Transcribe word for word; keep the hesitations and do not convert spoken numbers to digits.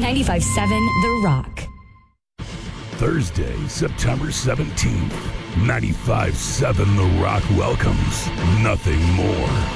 ninety-five seven The Rock. Thursday, September seventeenth, ninety-five seven The Rock welcomes Nothing More.